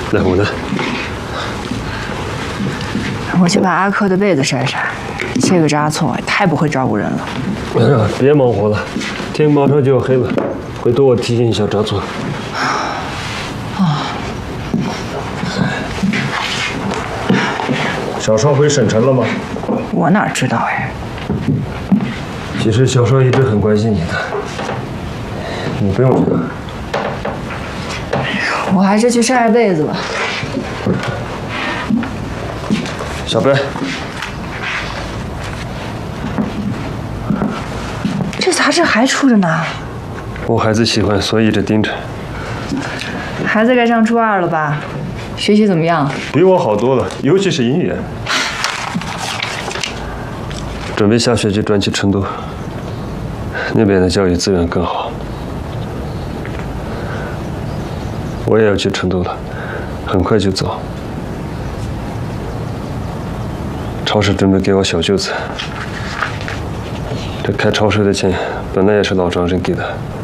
来，我呢？ 我去把阿克的被子晒晒。这个扎错也太不会照顾人了。 哎呀，别忙活了，天马上就要黑了，回头我提醒一下扎错。 小少回省城了吗？ 我哪知道哎。 其实小少一直很关心你的，你不用知道。 我还是去晒晒被子吧。 小白， 这杂志还出着呢。 我孩子喜欢，所以一直盯着。 孩子该上初2了吧？学习怎么样？ 比我好多了，尤其是英语。准备下学期转去成都，那边的教育资源更好。我也要去成都了，很快就走。超市准备给我小舅子，这开超市的钱本来也是老丈人给的，